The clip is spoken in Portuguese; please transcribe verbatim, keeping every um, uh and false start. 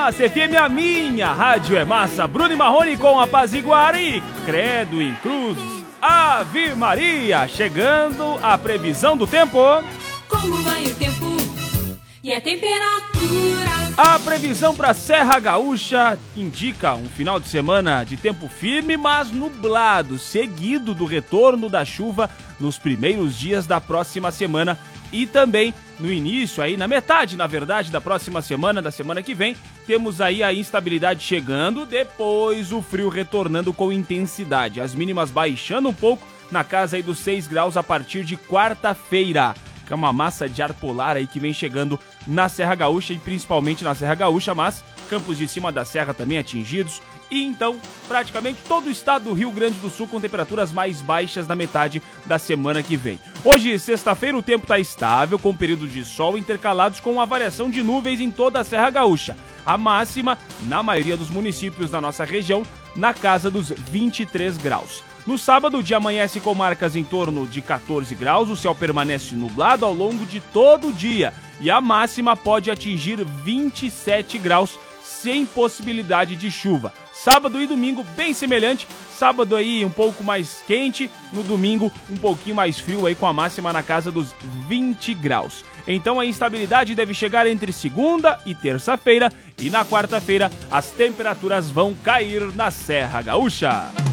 Massa F M, a minha rádio é massa. Bruno e Marrone com Apaziguar e Credo em Cruzes. Ave Maria, chegando a previsão do tempo. Como vai o tempo e a temperatura? A previsão para Serra Gaúcha indica um final de semana de tempo firme, mas nublado, seguido do retorno da chuva nos primeiros dias da próxima semana e também no início, aí na metade, na verdade, da próxima semana, da semana que vem, temos aí a instabilidade chegando, depois o frio retornando com intensidade, as mínimas baixando um pouco na casa aí dos seis graus a partir de quarta-feira. Que é uma massa de ar polar aí que vem chegando na Serra Gaúcha e principalmente na Serra Gaúcha, mas campos de cima da serra também atingidos. E então, praticamente todo o estado do Rio Grande do Sul com temperaturas mais baixas na metade da semana que vem. Hoje, sexta-feira, o tempo está estável, com períodos de sol intercalados com uma variação de nuvens em toda a Serra Gaúcha. A máxima, na maioria dos municípios da nossa região, na casa dos vinte e três graus. No sábado, o dia amanhece com marcas em torno de quatorze graus, o céu permanece nublado ao longo de todo o dia e a máxima pode atingir vinte e sete graus sem possibilidade de chuva. Sábado e domingo bem semelhante, sábado aí um pouco mais quente, no domingo um pouquinho mais frio aí com a máxima na casa dos vinte graus. Então a instabilidade deve chegar entre segunda e terça-feira e na quarta-feira as temperaturas vão cair na Serra Gaúcha.